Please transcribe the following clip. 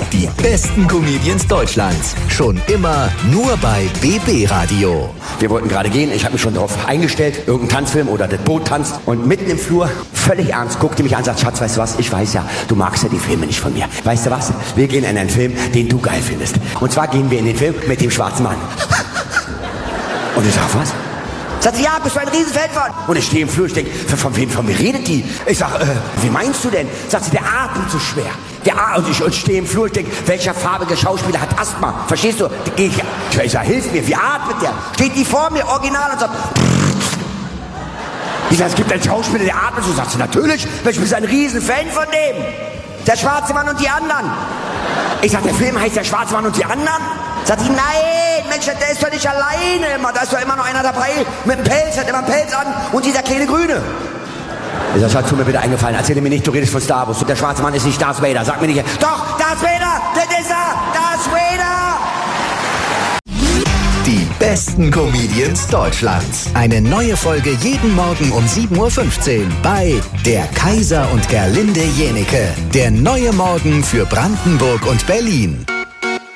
Die besten Comedians Deutschlands. Schon immer nur bei BB Radio. Wir wollten gerade gehen, ich habe mich schon darauf eingestellt, irgendein Tanzfilm oder das Boot tanzt. Und mitten im Flur, völlig ernst, guckte mich an und sagt, Schatz, weißt du was, ich weiß ja, du magst ja die Filme nicht von mir. Weißt du was, wir gehen in einen Film, den du geil findest. Und zwar gehen wir in den Film mit dem schwarzen Mann. Und ich sag, was? Sagt sie, ja, bist du ein Riesenfan von? Und ich stehe im Flur, ich denke, von mir redet die? Ich sag, wie meinst du denn? Sagt sie, der atmet so schwer. Und ich stehe im Flur, ich denke, welcher farbige Schauspieler hat Asthma? Verstehst du? Ich sag, hilf mir, wie atmet der? Steht die vor mir, original, und sagt, ich sag, es gibt einen Schauspieler, der atmet so. Sagt sie, natürlich, weil ich bin ein Riesenfan von dem. Der schwarze Mann und die anderen. Ich sag, der Film heißt der schwarze Mann und die anderen? Sagt sie, nein, Mensch, der ist doch nicht alleine immer. Da ist doch immer noch einer dabei mit einem Pelz, hat immer einen Pelz an und dieser kleine Grüne. Das hat mir bitte eingefallen. Erzähl mir nicht, du redest von Star Wars. Der schwarze Mann ist nicht Darth Vader. Sag mir nicht, doch, Darth Vader, das ist er, Darth Vader. Die besten Comedians Deutschlands. Eine neue Folge jeden Morgen um 7.15 Uhr bei Der Kaiser und Gerlinde Jenieke. Der neue Morgen für Brandenburg und Berlin.